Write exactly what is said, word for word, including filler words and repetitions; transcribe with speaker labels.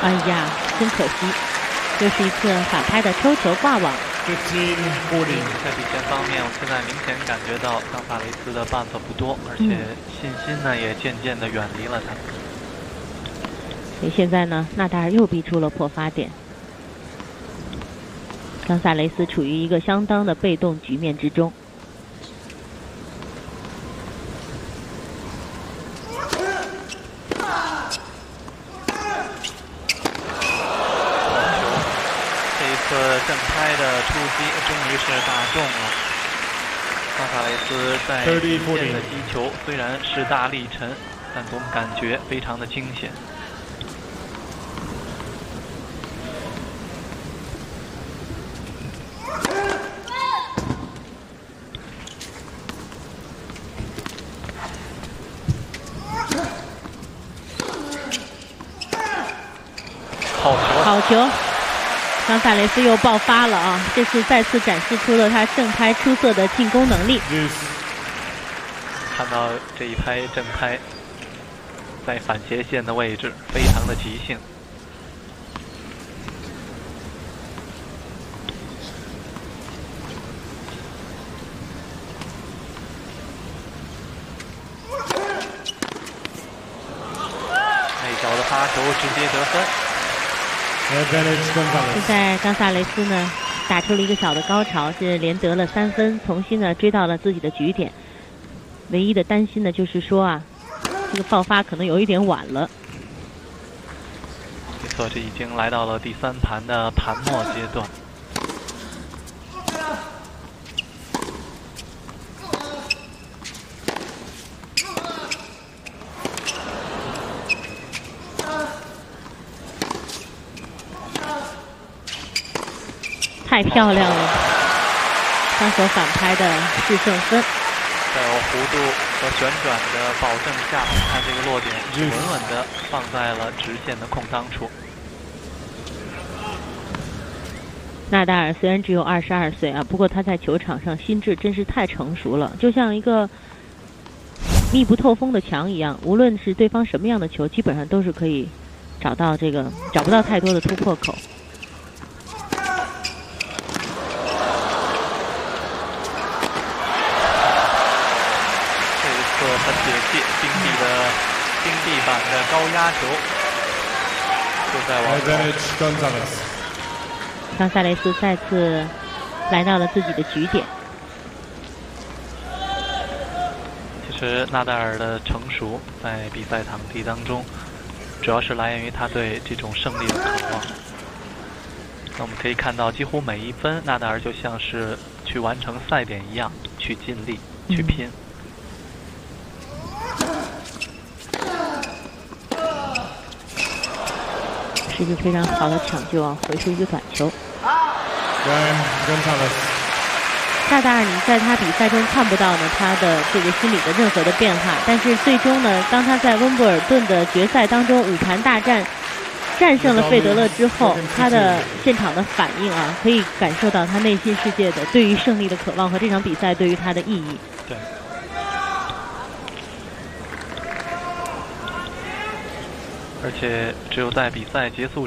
Speaker 1: 哎呀，真可惜，又是一次反拍的抽球挂网。
Speaker 2: 在比赛方面，我现在明显感觉到冈萨雷斯的办法不多，而且信心呢也渐渐的远离了他。
Speaker 1: 所以现在呢，纳达尔又逼出了破发点，冈萨雷斯处于一个相当的被动局面之中。
Speaker 2: 正拍的出击终于是打中了。冈萨雷斯在底线的击球虽然势大力沉，但总感觉非常的惊险。好球！
Speaker 1: 好球！冈萨雷斯又爆发了啊！这次再次展示出了他正拍出色的进攻能力。
Speaker 2: 看到这一拍正拍，在反斜线的位置，非常的即兴。内角的发球直接得分。
Speaker 1: 现在冈萨雷斯呢打出了一个小的高潮，是连得了三分，重新呢追到了自己的局点。唯一的担心呢就是说啊，这个爆发可能有一点晚了。
Speaker 2: 没错，这已经来到了第三盘的盘末阶段。
Speaker 1: 太漂亮了，他所反拍的制胜分。
Speaker 2: 在我弧度和旋转的保证下，他这个落点是稳稳的放在了直线的空当处。
Speaker 1: 纳达尔虽然只有二十二岁啊，不过他在球场上心智真是太成熟了，就像一个密不透风的墙一样，无论是对方什么样的球，基本上都是可以找到这个找不到太多的突破口。
Speaker 2: 很铁气，冰地的冰地板的高压球，就在往中。
Speaker 1: 冈萨雷斯再次来到了自己的局点。
Speaker 2: 其实纳达尔的成熟在比赛场地当中，主要是来源于他对这种胜利的渴望。那我们可以看到，几乎每一分，纳达尔就像是去完成赛点一样，去尽力，去拼。嗯
Speaker 1: 是一个非常好的抢救啊，回出一个短球。纳达尔，你在他比赛中看不到呢他的这个心理的任何的变化，但是最终呢，当他在温布尔顿的决赛当中五盘大战战胜了费德勒之后，他的现场的反应啊，可以感受到他内心世界的对于胜利的渴望和这场比赛对于他的意义。
Speaker 2: 对。而且只有在比赛结束